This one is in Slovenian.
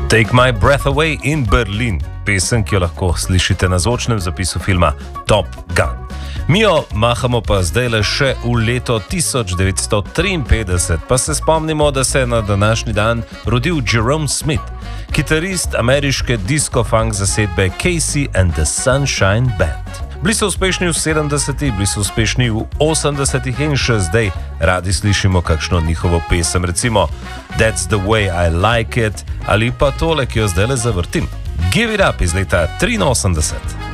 Take My Breath Away in Berlin, pesem, ki jo lahko slišite na zvočnem zapisu filma Top Gun. Mi jo mahamo pa zdaj le še v leto 1953, pa se spomnimo, da se je na današnji dan rodil Jerome Smith, kitarist ameriške disco-funk zasedbe Casey and the Sunshine Band. Bili so uspešni v 70-ih, bili so uspešni v 80-ih in še zdaj radi slišimo kakšno njihovo pesem, recimo That's the Way I Like It ali pa tole, ki jo zdaj le zavrtim. Give It Up iz leta 83.